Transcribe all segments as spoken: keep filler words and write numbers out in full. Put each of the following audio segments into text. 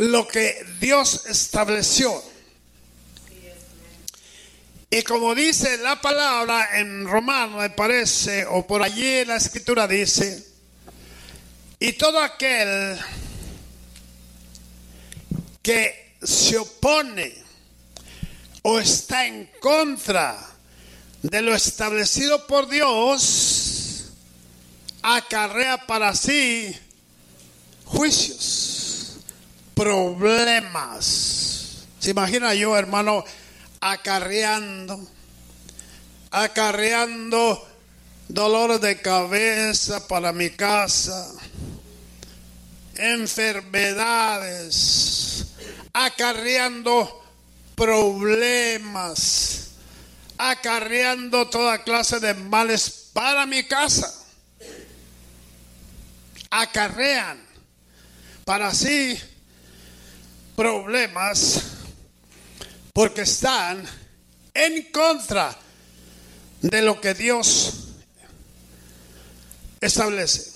lo que Dios estableció. Y como dice la palabra en Romanos, me parece, o por allí la escritura dice, y todo aquel que se opone o está en contra de lo establecido por Dios, acarrea para sí juicios, problemas. ¿Se imagina yo, hermano, acarreando, acarreando dolores de cabeza para mi casa, enfermedades, acarreando problemas, acarreando toda clase de males para mi casa? Acarrean para sí problemas porque están en contra de lo que Dios establece.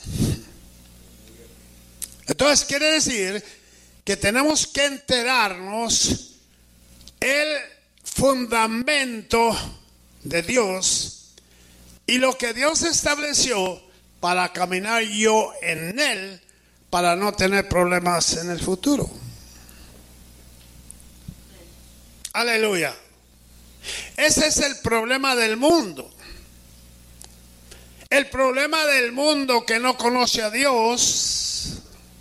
Entonces quiere decir que tenemos que enterarnos el fundamento de Dios y lo que Dios estableció para caminar yo en él, para no tener problemas en el futuro. Aleluya. Ese es el problema del mundo. El problema del mundo que no conoce a Dios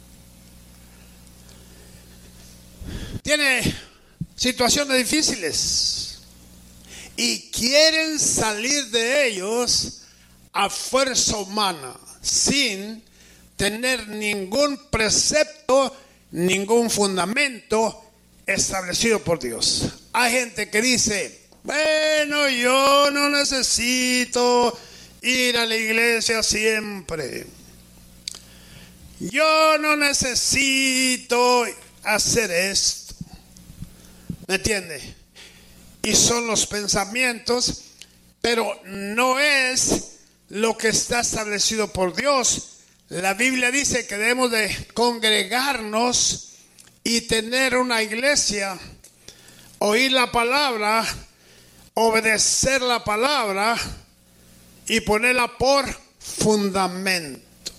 tiene situaciones difíciles y quieren salir de ellos a fuerza humana, sin tener ningún precepto, ningún fundamento establecido por Dios. Hay gente que dice, bueno, yo no necesito ir a la iglesia siempre. Yo no necesito hacer esto. ¿Me entiende? Y son los pensamientos, pero no es lo que está establecido por Dios. La Biblia dice que debemos de congregarnos y tener una iglesia, oír la palabra, obedecer la palabra y ponerla por fundamento.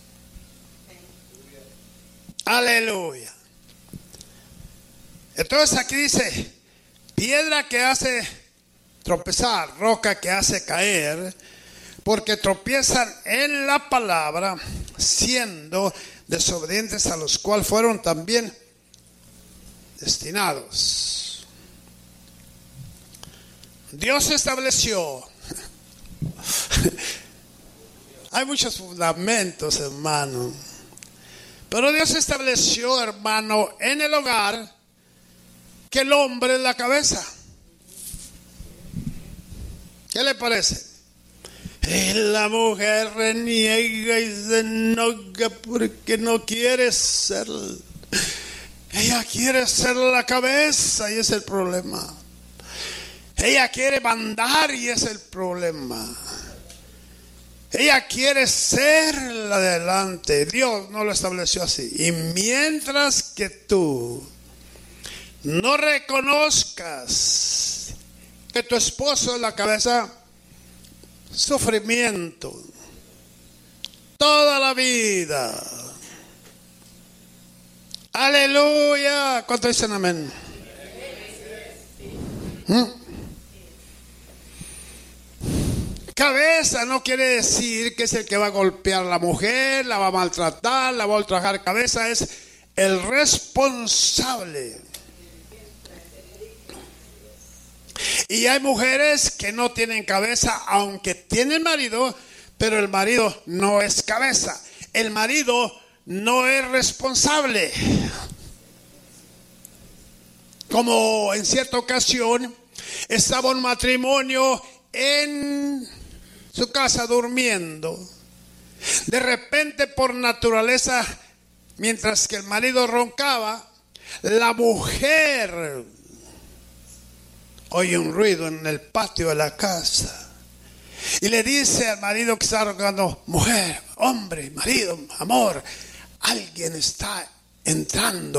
Aleluya. Entonces aquí dice, piedra que hace tropezar, roca que hace caer, porque tropiezan en la palabra, siendo desobedientes, a los cuales fueron también destinados. Dios estableció. Hay muchos fundamentos, hermano. Pero Dios estableció, hermano, en el hogar que el hombre es la cabeza. ¿Qué le parece? Y la mujer reniega y se enoja porque no quiere ser. Ella quiere ser la cabeza y es el problema. Ella quiere mandar y es el problema. Ella quiere ser la de adelante. Dios no lo estableció así. Y mientras que tú no reconozcas que tu esposo es la cabeza, sufrimiento toda la vida. Aleluya. ¿Cuánto dicen amén? ¿Mm? Cabeza no quiere decir que es el que va a golpear a la mujer, la va a maltratar, la va a ultrajar. Cabeza es el responsable. Y hay mujeres que no tienen cabeza, aunque tienen marido, pero el marido no es cabeza. El marido no es responsable. Como en cierta ocasión estaba un matrimonio en su casa durmiendo. De repente, por naturaleza, mientras que el marido roncaba, la mujer oye un ruido en el patio de la casa y le dice al marido que está roncando: mujer, hombre, marido, amor, alguien está entrando